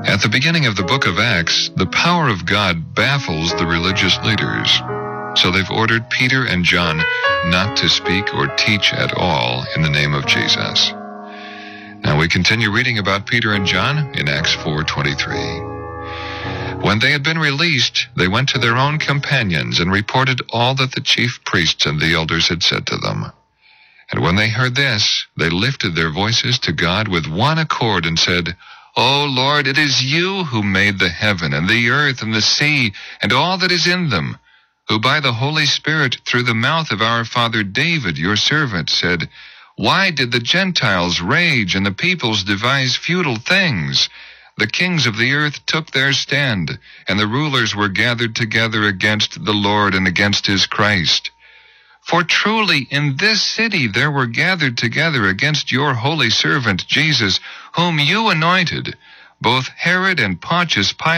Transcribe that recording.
At the beginning of the book of Acts, the power of God baffles the religious leaders. So they've ordered Peter and John not to speak or teach at all in the name of Jesus. Now we continue reading about Peter and John in Acts 4:23. When they had been released, they went to their own companions and reported all that the chief priests and the elders had said to them. And when they heard this, they lifted their voices to God with one accord and said, "O Lord, it is you who made the heaven and the earth and the sea and all that is in them, who by the Holy Spirit through the mouth of our father David, your servant, said, 'Why did the Gentiles rage and the peoples devise futile things? The kings of the earth took their stand, and the rulers were gathered together against the Lord and against his Christ. For truly in this city there were gathered together against your holy servant Jesus, whom you anointed, both Herod and Pontius Pilate,